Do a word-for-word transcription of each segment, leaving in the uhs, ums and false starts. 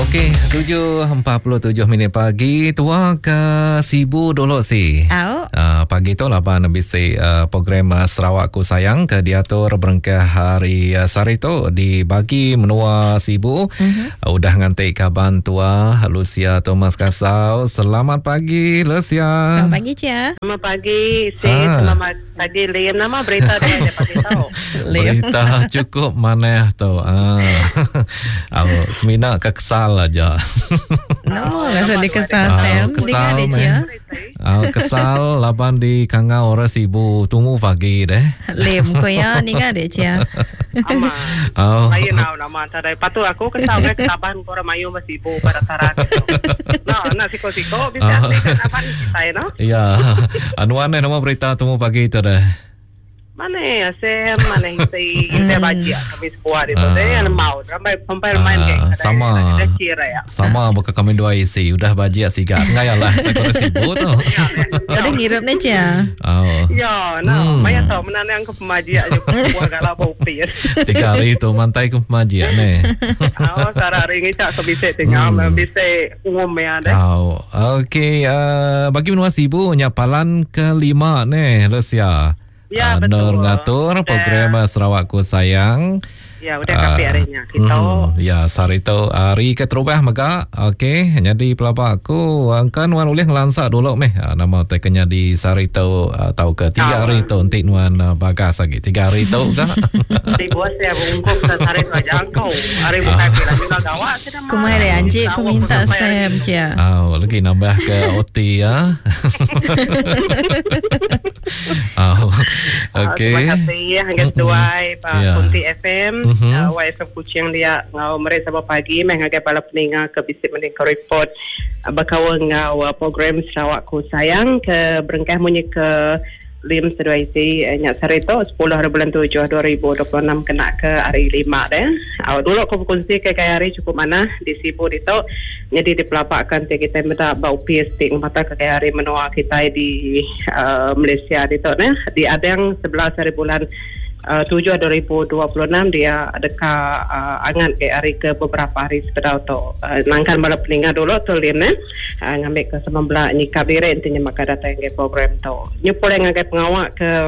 Okey, tujuh empat puluh tujuh minit pagi. Tua ke Sibu dulu sih. Au. Uh, pagi tu lapan bisi uh, program uh, Sarawakku Sayang ke diatur berengkah hari uh, Sarito dibagi menua Sibu. Uh-huh. Uh, udah ngantik kaban tua Lucia Thomas Kasau. Selamat pagi Lucia. Selamat pagi Cia. Selamat pagi si Ah. selamat pagi Liam. Nama berita dia dia pagi tahu. Berita cukup maneh tu. Ah. Uh, semina kekesal aja. No, rasa dia kesal Ah, Sam. Dengar kesal, dia meh. Cia. Uh, kesal lapan di Kangau orang Sibu. Tunggu pagi deh. Lem ko ya, dengar dia Cia. Ama. Oh. Lain now nama tadi. Patu aku ketahu ke ketaban korang mayu masih ibu pada tarak. No, nak siko-siko bisa Ah. ambil ketaban kita no. Ya, anu aneh nama berita tunggu pagi itu deh. Mana ya Sam, mana si kita baca kami sebuah itu. Ah. Dia yang mau sampai sampai main Ah, geng. sama. Dia kira ya. Sama buka kami dua isi, udah baji siga. Ngayalah sekolah Sibu tu. Ada ngirup ni Cia. Oh. Ya, no, Hmm. maya tahu mana yang ke pemaji aja buah galau bau pir. Tiga hari itu mantai ke pemajian ni. Oh, cara hari ini tak sebisa tinggal, Hmm. bisa umum ya deh. Oh, okey. Uh, bagi menua Sibu, nyapalan kelima ni, Lucia. Ya, Uh, betul. Nur ngatur program Sarawakku Sayang. Ya, udah kapi harinya. Kita Hmm, ya, Sarito hari keterubah maka. Okey, jadi pelapa aku kan wan boleh ngelansak dulu meh. Uh, nama tekennya di Sarito uh, tahu ke tiga hari tu nanti nuan uh, bagas lagi. Tiga hari tu kah? di bos saya bungkuk sehari dua jangkau. Hari buka pila juga gawat. Kemarin anjing aku minta Sam Cia. Oh, lagi nambah ke O T ya. Oh, okey. Terima kasih hangat tuai Pak Ya. Kunti F M. Mhm. Uh, Y F M Kuching dia ngau mereka sama pagi mengagai bala peninga ke bisik meningkat report uh, bakawa ngau uh, program Sarawakku Sayang ke berengkah munyi ke lim sedua isi uh, nyak sarito sepuluh hari bulan tujuh dua ribu dua puluh enam kena ke hari lima deh. Uh, dulu aku berkongsi ke kaya hari cukup mana di Sibu itu jadi dipelapakkan kita minta bau P S T mata ke kaya hari menua kita di uh, Malaysia itu nah di ada yang sebelas hari bulan Uh, tujuh dua ribu dua puluh enam dia dekat uh, angan ke hari ke beberapa hari sepeda tu uh, nangkan bala peningat dulu tu lian eh uh, ngambil ke sembilan belas ni kabire intinya maka datang ke program tu nyupul yang ngagai pengawak ke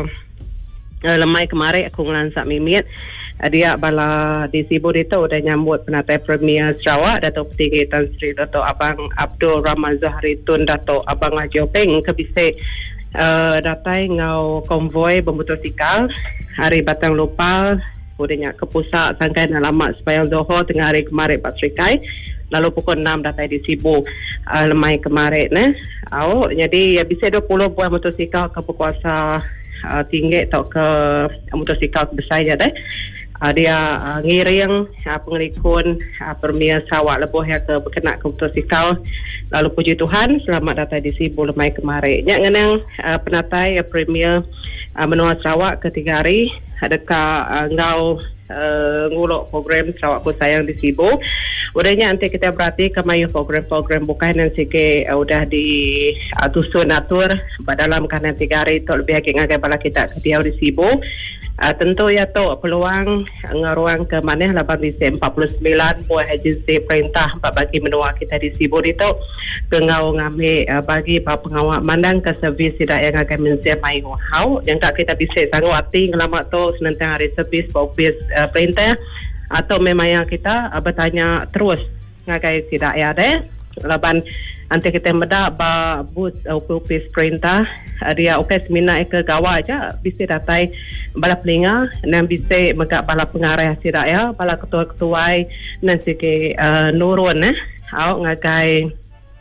uh, lemai kemarin aku ngelansak mimit uh, dia bala di Sibu itu udah nyambut penatai Premier Sarawak Datuk Petinggi Tan Sri Dato' Abang Abdul Rahman Zahari Tun Dato' Abang Haji Openg ke bisik Uh, datai ngau konvoi bermotosikal hari Batang Lopal udahnya ke pusat sangkai alamat Sepanjang Johor tengah hari kemarin Pak Serikai lalu pukul enam datai di Sibu uh, lemai kemarin eh. Oh, jadi ya, bisa dua puluh buah motosikal ke pekuasa uh, tinggi atau ke motosikal besar je deh. Uh, dia uh, ngiring uh, pengelikun uh, Premier Sarawak lebuh yang ke berkenak ke motosikal lalu puji Tuhan selamat datang di Sibu lemai kemarin yang ngenang uh, penatai uh, Premier uh, menua Sarawak ketiga hari adakah uh, ngau uh, nguluk program Sarawakku Sayang di Sibu udahnya nanti kita berarti kemayu program-program bukan yang sikit uh, udah di uh, tusun atur dalam kanan tiga hari itu lebih agak ngagai bala kita ke diau di Sibu. Uh, tentu ya tu peluang ngaruang ke mana lapan bisa empat puluh sembilan buah agensi perintah bagi menua kita di Sibu itu ke ngau ngambil uh, bagi para pengawal mandang ke servis tidak yang akan mensiap mayu hau yang tak kita bisa sanggup hati ngelamat tu senentang hari servis office uh, perintah atau memang yang kita uh, bertanya terus ngagai tidak ya deh laban nanti kita medak ba bus office perintah uh, dia okey semina ke gawa aja bisa datai bala pelinga dan bisa megak bala pengarah tidak ya bala ketua-ketua dan sike uh, nurun eh au ngagai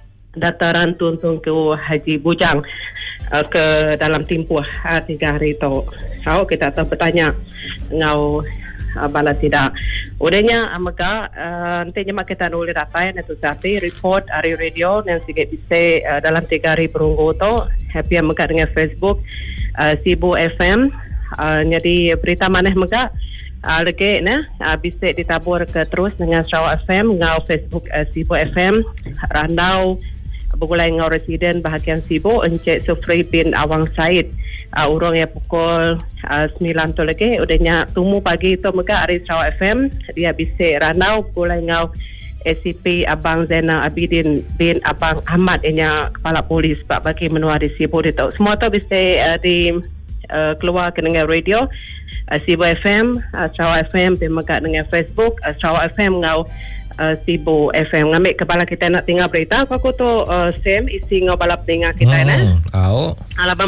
dataran tuntun ke Haji Bujang uh, ke dalam tempoh uh, tiga hari itu au kita tahu bertanya ngau Uh, bala tidak. Udahnya amaka uh, nanti nyemak kita nulis data yang itu satu report hari radio yang sikit bisa uh, dalam tiga hari perunggu tu happy amaka dengan Facebook uh, Sibu F M uh, jadi berita mana amaka uh, lagi nah uh, bisa ditabur ke terus dengan Sarawak F M ngau Facebook uh, Sibu F M Randau Begulai ngau residen bahagian Sibu Encik Sufri bin Awang Said uh, urang ya pukul uh, sembilan tu lagi udahnya tumu pagi tu mereka hari Sarawak F M dia bisa ranau Begulai ngau A C P Abang Zainal Abidin bin Abang Ahmad ianya kepala polis Pak bagi menua di Sibu di tahu. Semua tu bisa uh, di uh, keluar ke dengan radio uh, Sibu F M, uh, Sarawak F M pemegat dengan Facebook, uh, Sarawak F M ngau uh, Sibu F M. Ngambil kepala kita nak tinggal berita aku tu uh, Sam isi ngau balap tinggal kita hmm, nah. Au. Alabang